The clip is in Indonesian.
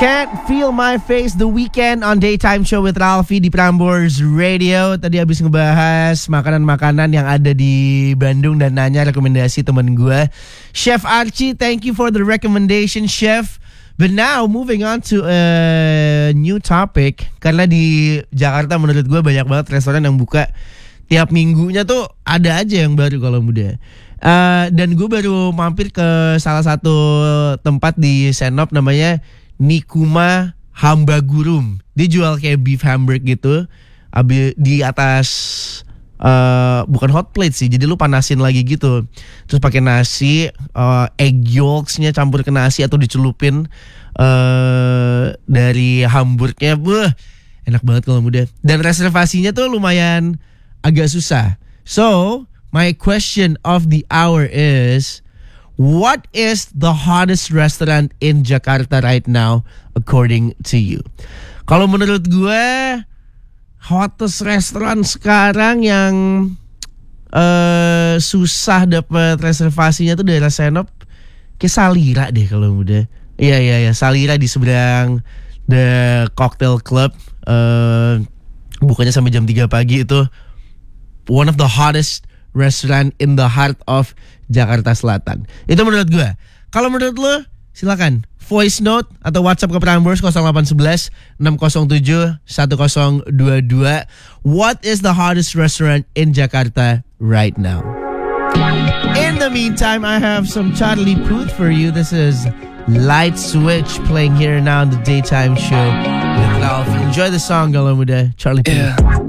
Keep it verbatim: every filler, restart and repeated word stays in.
Can't Feel My Face, The Weekend on Daytime Show with Ralphie di Prambors Radio. Tadi habis ngebahas makanan-makanan yang ada di Bandung dan nanya rekomendasi temen gue, Chef Archie. Thank you for the recommendation, Chef. But now moving on to a new topic. Karena di Jakarta menurut gue banyak banget restoran yang buka tiap minggunya tuh ada aja yang baru kalau muda. Uh, dan gue baru mampir ke salah satu tempat di Senop namanya Nikuma Hambagurum. Dia jual kayak beef hamburg gitu. Abi di atas uh, bukan hot plate sih. Jadi lu panasin lagi gitu. Terus pakai nasi, uh, egg yolksnya campur ke nasi atau dicelupin uh, dari hamburgnya. Buh, enak banget kalau muda. Dan reservasinya tuh lumayan agak susah. So, my question of the hour is, what is the hottest restaurant in Jakarta right now according to you? Kalau menurut gue, hottest restaurant sekarang yang uh, susah dapat reservasinya tuh daerah Senop, kayak Salira deh kalau muda. Iya iya iya, Salira di seberang The Cocktail Club. Uh, bukanya sampai jam tiga pagi itu. One of the hottest restaurant in the heart of Jakarta Selatan. Itu menurut gue. Kalau menurut lo, silakan voice note atau WhatsApp ke Prambors nol delapan satu satu enam nol tujuh satu nol dua dua. What is the hottest restaurant in Jakarta right now? In the meantime, I have some Charlie Puth for you. This is Light Switch playing here now on the Daytime Show with Ralph. Enjoy the song, kalau muda. Charlie Puth. Yeah.